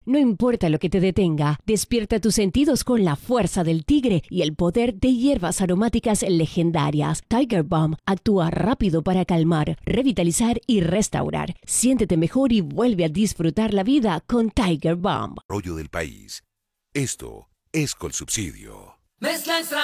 No importa lo que te detenga, despierta tus sentidos con la fuerza del tigre y el poder de hierbas aromáticas legendarias. Tiger Balm actúa rápido para calmar, revitalizar y restaurar. Siéntete mejor y vuelve a disfrutar la vida con Tiger Balm. Rollo del país. Esto es Colsubsidio. Mezcla extra